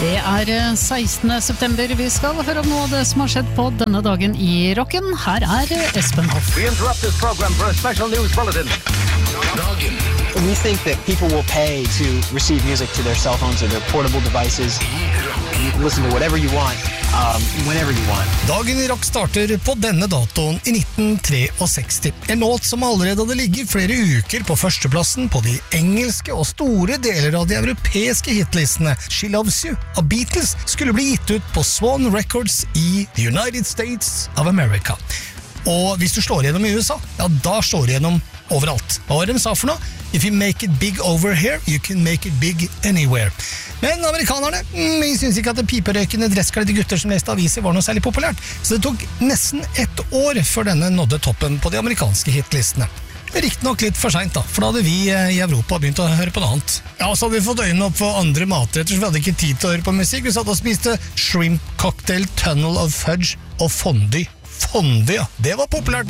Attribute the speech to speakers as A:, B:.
A: Det 16. september vi skal høre om noe av det som har skjedd på denne dagen i rocken. Her Espen Hoff.
B: We interrupt this program for a special news bulletin.
C: Dagen.
D: We think that people will pay to receive music to their cell phones or their portable devices. You can listen to whatever you want, whenever you want.
E: Dagen i rock starter på denne datoen i 1963. En låt som allerede hadde ligget flere uker på førsteplassen på de engelske og store deler av de europeiske hitlistene. She Loves You av Beatles skulle bli gitt ut på Swan Records i The United States of America. Og hvis du slår gjennom i USA, ja, da slår du gjennom overalt. Hva var det de sa for noe? If you make it big over here, you can make it big anywhere. Men amerikanerne, vi synes ikke at det piperøykende dresskledde gutter som leste aviser var noe særlig populært, så det tok nesten 1 år før denne nådde toppen på de amerikanske hitlistene. Riktig nok litt for sent da, for da hadde vi i Europa begynt å høre på noe annet. Ja, så hadde vi fått øynene opp for andre matretter, så vi hadde ikke tid til å høre på musikk. Vi satt og spiste shrimp cocktail, tunnel of fudge og fondue. Fondue, ja, det var populært.